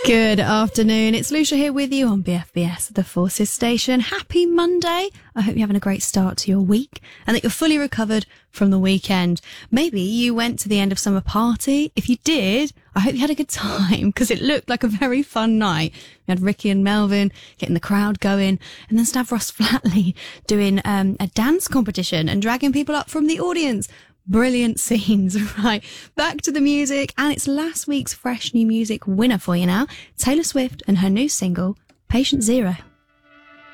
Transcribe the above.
Good afternoon. It's Lucia here with you on BFBS, the Forces Station. Happy Monday. I hope you're having a great start to your week and that you're fully recovered from the weekend. Maybe you went to the end of summer party. If you did, I hope you had a good time because it looked like a very fun night. We had Ricky and Melvin getting the crowd going and then Stavros Flatley doing a dance competition and dragging people up from the audience. Brilliant scenes. Right, back to the music, and it's last week's fresh new music winner for you now, Taylor Swift and her new single, Patient Zero.